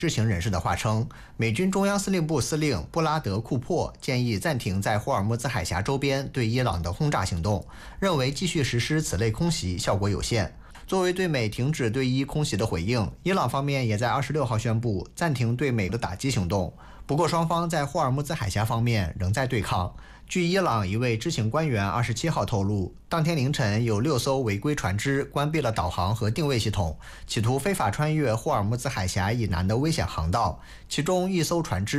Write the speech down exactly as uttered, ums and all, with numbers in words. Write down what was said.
知情人士的话称，美军中央司令部司令布拉德·库珀建议暂停在霍尔木兹海峡周边对伊朗的轰炸行动，认为继续实施此类空袭效果有限。作为对美停止对伊空袭的回应，伊朗方面也在二十六号宣布暂停对美的打击行动。不过，双方在霍尔木兹海峡方面仍在对抗。据伊朗一位知情官员二十七号透露，当天凌晨有六艘违规船只关闭了导航和定位系统，企图非法穿越霍尔木兹海峡以南的危险航道，其中一艘船只